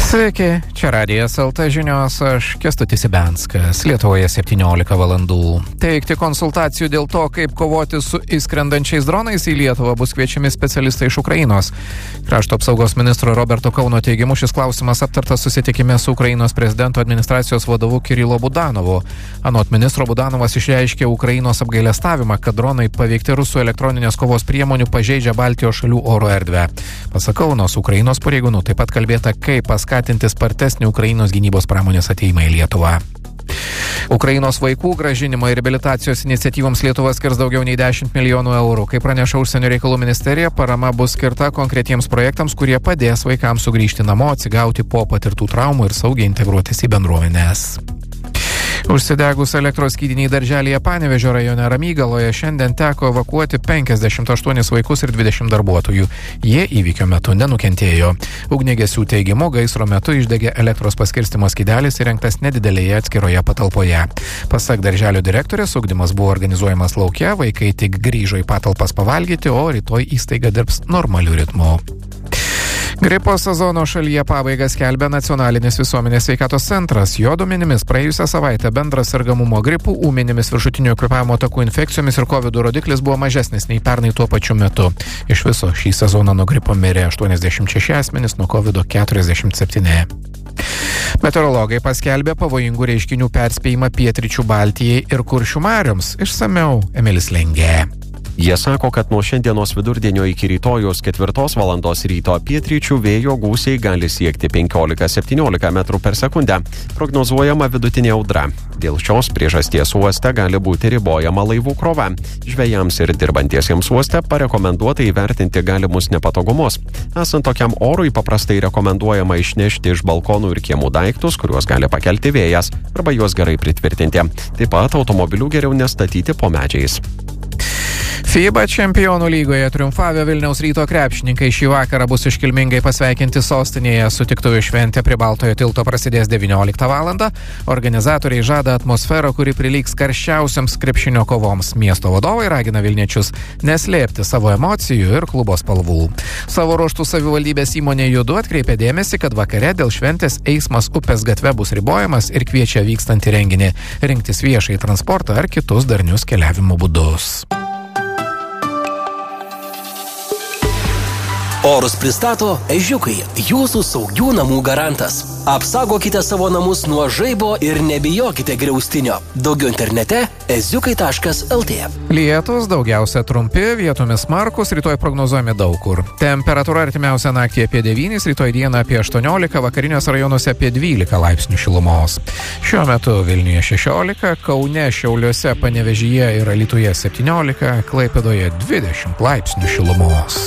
Sveiki, čia Radijas LT žinios, aš Kęstutis Ibenskas, Lietuvoje 17 valandų. Teikti konsultacijų dėl to, kaip kovoti su įskrendančiais dronais į Lietuvą bus kviečiami specialistai iš Ukrainos. Krašto apsaugos ministro Roberto Kauno teigimu šis klausimas aptartas susitikime su Ukrainos prezidento administracijos vadovu Kirilo Budanovu. Anot ministro Budanovas išreiškė Ukrainos apgailestavimą, kad dronai paveikti rusų elektroninės kovos priemonių pažeidžia Baltijos šalių oro erdvę. Pasak Kaunos, Ukrainos pareigūnų taip pat kalbėta, kaip paskatinti spartesnį Ukrainos gynybos pramonės ateimą į Lietuvą. Ukrainos vaikų grąžinimo ir reabilitacijos iniciatyvoms Lietuva skirs daugiau nei 10 milijonų eurų. Kaip praneša Užsienio reikalų ministerija, parama bus skirta konkretiems projektams, kurie padės vaikams sugrįžti namo, atsigauti po patirtų traumų ir saugiai integruotis į bendruomenes. Užsidegus elektros skydiniai darželyje Panevėžio rajone Ramygaloje šiandien teko evakuoti 58 vaikus ir 20 darbuotojų. Jie įvykio metu nenukentėjo. Ugniagesių teigimu, gaisro metu išdegė elektros paskirstymo skydelis įrengtas nedidelėje atskiroje patalpoje. Pasak darželio direktorės, ugdymas buvo organizuojamas lauke, vaikai tik grįžo į patalpas pavalgyti, o rytoj įstaiga dirbs normaliu ritmu. Gripo sezono šalyje pabaigą skelbia Nacionalinis visuomenės sveikatos centras. Jo duomenimis praėjusią savaitę bendras sergamumo gripų, ūminėmis viršutinių kvėpavimo takų infekcijomis ir COVID rodiklis buvo mažesnis nei pernai tuo pačiu metu. Iš viso šį sezoną nuo gripo mirė 86 asmenys, nuo COVID 47. Meteorologai paskelbė pavojingų reiškinių perspėjimą pietryčių Baltijai ir Kuršių marioms. Išsamiau Emilis Lengė. Jie sako, kad nuo šiandienos vidurdienio iki rytojos 4 valandos ryto pietryčių vėjo gūsiai gali siekti 15-17 metrų per sekundę. Prognozuojama vidutinė audra. Dėl šios priežasties uoste gali būti ribojama laivų krova. Žvejams ir dirbantiesiems uoste parekomenduota įvertinti galimus nepatogumus. Esant tokiam orui paprastai rekomenduojama išnešti iš balkonų ir kiemų daiktus, kuriuos gali pakelti vėjas, arba juos gerai pritvirtinti. Taip pat automobilių geriau nestatyti po medžiais. FIBA čempionų lygoje triumfavę Vilniaus Ryto krepšininkai šį vakarą bus iškilmingai pasveikinti sostinėje. Sutiktuvių šventė prie Baltojo tilto prasidės 19 valandą. Organizatoriai žada atmosferą, kuri prilygs karščiausiams krepšinio kovoms. Miesto vadovai ragina vilniečius neslėpti savo emocijų ir klubo spalvų. Savo ruožtų savivaldybės įmonė Judu atkreipė dėmesį, kad vakare dėl šventės eismas upės gatve bus ribojamas ir kviečia vykstantį renginį rinktis viešai transportą ar kitus darnius keliavimo būdus. Orus pristato Ežiukai, jūsų saugių namų garantas. Apsaugokite savo namus nuo žaibo ir nebijokite griaustinio. Daugiau internete eziukai.lt. Lietus daugiausia trumpi, vietomis smarkus, rytoj prognozuojami daug kur. Temperatūra artimiausią naktį apie 9, rytoj dieną apie 18, vakariniuose rajonuose apie 12 laipsnių šilumos. Šiuo metu Vilniuje 16, Kaune, Šiauliuose, Panevėžyje ir Alytuje 17, Klaipėdoje 20 laipsnių šilumos.